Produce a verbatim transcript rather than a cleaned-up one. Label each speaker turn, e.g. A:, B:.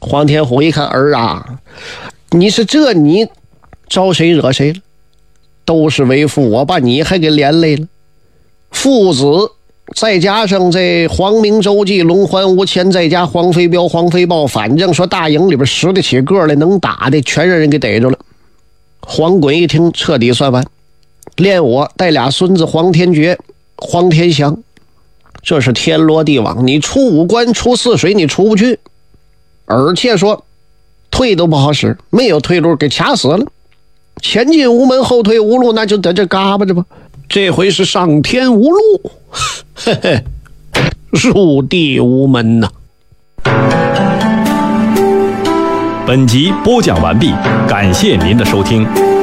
A: 黄天虎一看，儿啊，你是这你招谁惹谁了？都是为父，我把你还给连累了。父子再加上这黄明周记、龙环无前，再加黄飞彪、黄飞豹，反正说大营里边拾得起个来能打的，全让人给逮着了。黄滚一听，彻底算完，连我带俩孙子黄天觉、黄天祥，这是天罗地网，你出五关出四水你出不去，而且说退都不好使，没有退路，给卡死了。前进无门，后退无路，那就在这嘎巴着吧。这回是上天无路，嘿嘿，入地无门呐、
B: 啊。本集播讲完毕，感谢您的收听。